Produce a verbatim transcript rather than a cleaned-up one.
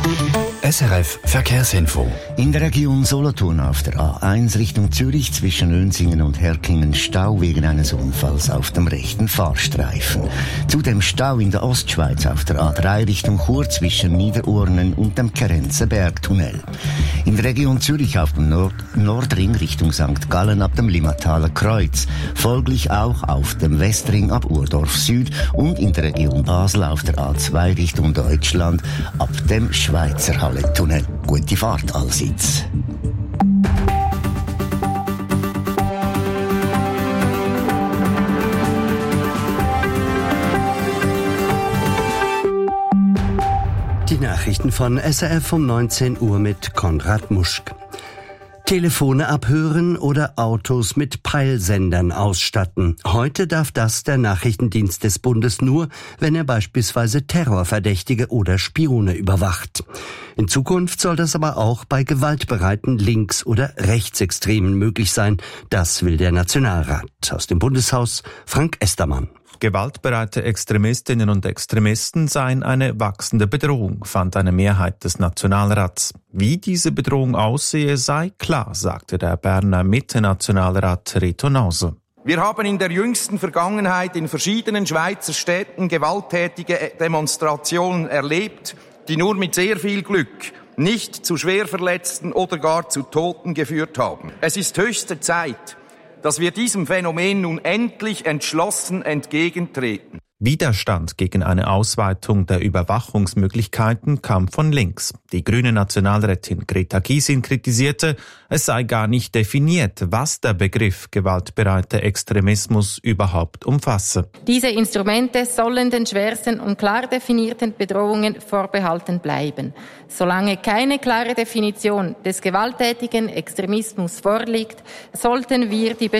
S R F Verkehrsinfo. In der Region Solothurn auf der A eins Richtung Zürich zwischen Önsingen und Herkingen Stau wegen eines Unfalls auf dem rechten Fahrstreifen. Zudem Stau in der Ostschweiz auf der A drei Richtung Chur zwischen Niederurnen und dem Kerenzer Bergtunnel. In der Region Zürich auf dem Nord- Nordring Richtung Sankt Gallen ab dem Limmataler Kreuz. Folglich auch auf dem Westring ab Urdorf Süd und in der Region Basel auf der A zwei Richtung Deutschland ab dem Schweizer Hallentunnel. Gute Fahrt allseits. Die Nachrichten von S R F um neunzehn Uhr mit Konrad Muschk. Telefone abhören oder Autos mit Peilsendern ausstatten. Heute darf das der Nachrichtendienst des Bundes nur, wenn er beispielsweise Terrorverdächtige oder Spione überwacht. In Zukunft soll das aber auch bei gewaltbereiten Links- oder Rechtsextremen möglich sein. Das will der Nationalrat. Aus dem Bundeshaus Frank Estermann. Gewaltbereite Extremistinnen und Extremisten seien eine wachsende Bedrohung, fand eine Mehrheit des Nationalrats. Wie diese Bedrohung aussehe, sei klar, sagte der Berner Mitte-Nationalrat Reto Nauser. Wir haben in der jüngsten Vergangenheit in verschiedenen Schweizer Städten gewalttätige Demonstrationen erlebt, die nur mit sehr viel Glück nicht zu Schwerverletzten oder gar zu Toten geführt haben. Es ist höchste Zeit, dass wir diesem Phänomen nun endlich entschlossen entgegentreten. Widerstand gegen eine Ausweitung der Überwachungsmöglichkeiten kam von links. Die grüne Nationalrätin Greta Gysin kritisierte, es sei gar nicht definiert, was der Begriff gewaltbereiter Extremismus überhaupt umfasse. Diese Instrumente sollen den schwersten und klar definierten Bedrohungen vorbehalten bleiben. Solange keine klare Definition des gewalttätigen Extremismus vorliegt, sollten wir die